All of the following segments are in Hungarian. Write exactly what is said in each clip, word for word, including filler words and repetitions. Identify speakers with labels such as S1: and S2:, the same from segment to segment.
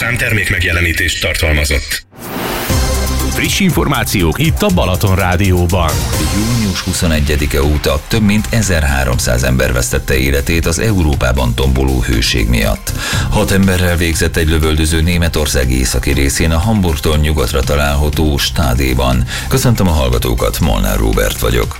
S1: műsorszám termék megjelenítést tartalmazott.
S2: Friss információk itt a Balaton Rádióban.
S3: június huszonegyedike óta több mint ezerháromszáz ember vesztette életét az Európában tomboló hőség miatt. Hat emberrel végzett egy lövöldöző Németország északi részén a Hamburgtól nyugatra található Stadéban. Köszöntöm a hallgatókat, Molnár Róbert vagyok.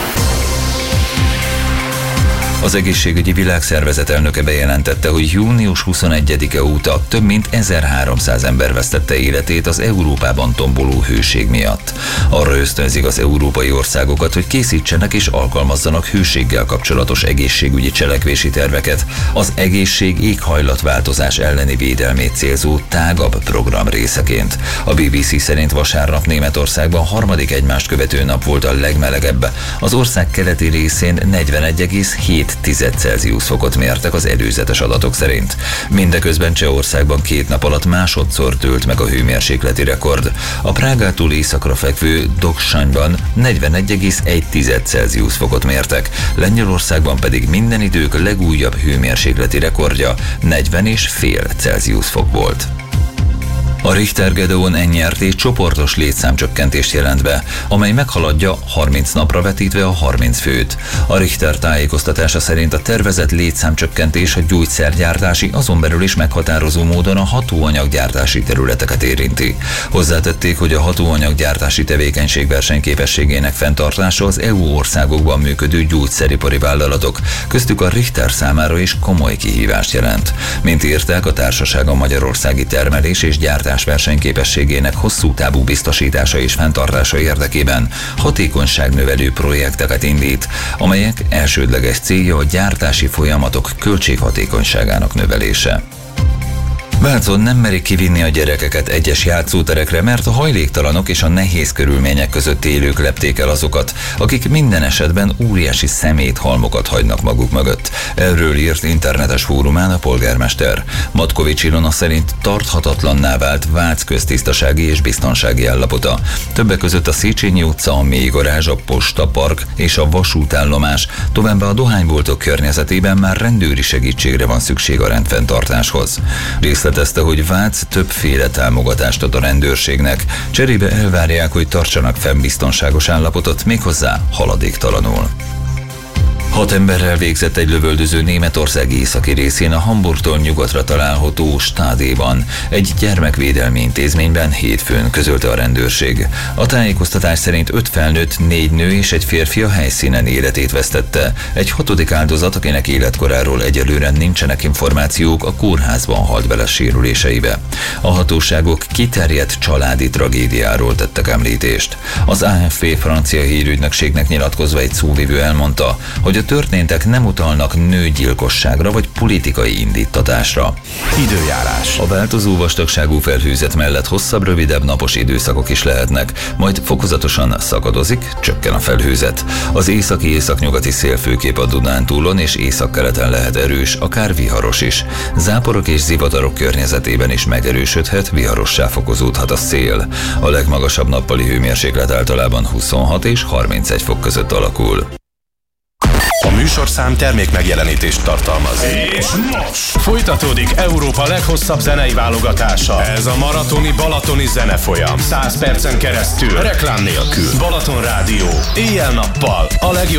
S3: Az Egészségügyi Világszervezet elnöke bejelentette, hogy június huszonegyedike óta több mint ezerháromszáz ember vesztette életét az Európában tomboló hőség miatt. Arra ösztönzik az európai országokat, hogy készítsenek és alkalmazzanak hőséggel kapcsolatos egészségügyi cselekvési terveket, az egészség éghajlatváltozás elleni védelmét célzó tágabb program részeként. A bé bé cé szerint vasárnap Németországban harmadik egymást követő nap volt a legmelegebb. Az ország keleti részén negyvenegy egész hét Celsius fokot mértek az előzetes adatok szerint. Mindeközben Csehországban két nap alatt másodszor dőlt meg a hőmérsékleti rekord. A Prágától északra fekvő Doksanyban negyvenegy egész egy Celsius fokot mértek, Lengyelországban pedig minden idők legújabb hőmérsékleti rekordja negyven egész öt Celsius fok volt. A Richter Gedeon en er té csoportos létszámcsökkentést jelent be, amely meghaladja harminc napra vetítve a harminc főt. A Richter tájékoztatása szerint a tervezett létszámcsökkentés a gyógyszergyártási, azon belül is meghatározó módon a hatóanyaggyártási területeket érinti. Hozzátették, hogy a hatóanyaggyártási tevékenység versenyképességének fenntartása az é u országokban működő gyógyszeripari vállalatok, köztük a Richter számára is komoly kihívást jelent. Mint írták, a társaság a magyarországi termelés és gyártás versenyképességének hosszú távú biztosítása és fenntartása érdekében hatékonyságnövelő projekteket indít, amelyek elsődleges célja a gyártási folyamatok költséghatékonyságának növelése. Vácon nem merik kivinni a gyerekeket egyes játszóterekre, mert a hajléktalanok és a nehéz körülmények között élők lepték el azokat, akik minden esetben óriási szeméthalmokat hagynak maguk mögött. Erről írt internetes fórumán a polgármester. Matkovics Ilona szerint tarthatatlanná vált Vác köztisztasági és biztonsági állapota. Többek között a Széchenyi utca, a mélygarázs, a postapark és a vasútállomás, továbbá a dohányboltok környezetében már rendőri segítségre van szükség a rendfenntartáshoz. Részletezte, hogy Vác többféle támogatást ad a rendőrségnek, cserébe elvárják, hogy tartsanak fenn biztonságos állapotot, méghozzá haladéktalanul. Hat emberrel végzett egy lövöldöző Németország északi részén a Hamburgtól nyugatra található Stadéban, egy gyermekvédelmi intézményben hétfőn, közölte a rendőrség. A tájékoztatás szerint öt felnőtt, négy nő és egy férfi a helyszínen életét vesztette. Egy hatodik áldozat, akinek életkoráról egyelőre nincsenek információk, a kórházban halt bele sérüléseibe. A hatóságok kiterjedt családi tragédiáról tettek említést. Az á ef pé francia hírügynökségnek nyilatkozva egy szóvivő elmondta, hogy a történtek nem utalnak nőgyilkosságra vagy politikai indíttatásra.
S2: Időjárás.
S3: A változó vastagságú felhőzet mellett hosszabb, rövidebb napos időszakok is lehetnek, majd fokozatosan szakadozik, csökken a felhőzet. Az északi északnyugati szél főképp a Dunántúlon és északkeleten lehet erős, akár viharos is. Záporok és zivatarok környezetében is megerősödhet, viharossá fokozódhat a szél. A legmagasabb nappali hőmérséklet általában huszonhat és harmincegy fok között alakul.
S1: A műsorszám termék megjelenítést tartalmaz.
S2: És most folytatódik Európa leghosszabb zenei válogatása. Ez a maratoni balatoni zenefolyam. száz percen keresztül, reklám nélkül. Balaton Rádió. Éjjel-nappal a legjobb